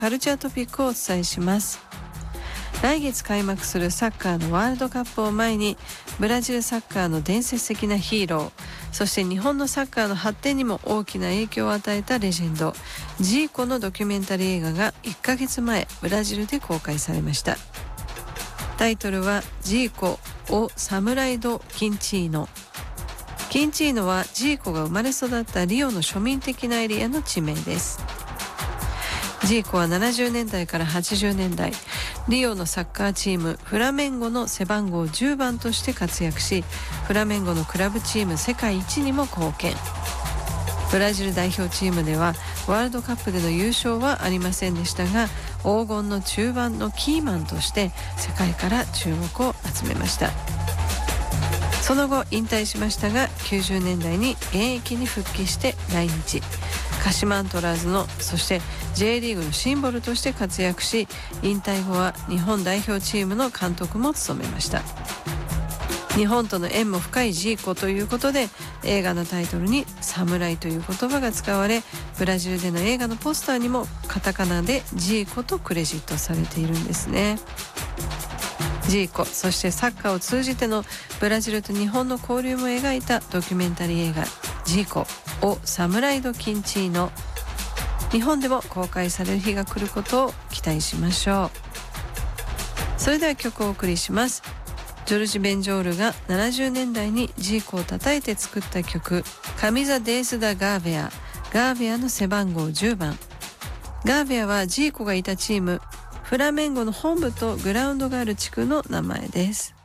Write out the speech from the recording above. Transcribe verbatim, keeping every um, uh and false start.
カルチャートピックをお伝えします。来月開幕するサッカーのワールドカップを前に、ブラジルサッカーの伝説的なヒーロー、そして日本のサッカーの発展にも大きな影響を与えたレジェンドジーコのドキュメンタリー映画がいっかげつまえブラジルで公開されました。タイトルはジーコ・オ・サムライ・ド・キンチーノ。キンチーノはジーコが生まれ育ったリオの庶民的なエリアの地名です。ジーコはななじゅうねんだいからはちじゅうねんだい、リオのサッカーチームフラメンゴの背番号じゅうばんとして活躍し、フラメンゴのクラブチーム世界一にも貢献。ブラジル代表チームではワールドカップでの優勝はありませんでしたが、黄金の中盤のキーマンとして世界から注目を集めました。その後引退しましたが、きゅうじゅうねんだいに現役に復帰して来日。鹿島アントラーズの、そして ジェイ リーグのシンボルとして活躍し、引退後は日本代表チームの監督も務めました。日本との縁も深いジーコということで、映画のタイトルに侍という言葉が使われ、ブラジルでの映画のポスターにもカタカナでジーコとクレジットされているんですね。ジーコ、そしてサッカーを通じてのブラジルと日本の交流も描いたドキュメンタリー映画ジーコ・オ・サムライ・ド・キンチーノ。日本でも公開される日が来ることを期待しましょう。それでは曲をお送りします。ジョルジ・ベンジョールがななじゅうねんだいにジーコを叩いて作った曲、カミザ・デース・ダ・ガーベア。ガーベアの背番号じゅうばん。ガーベアはジーコがいたチームフラメンゴの本部とグラウンドがある地区の名前です。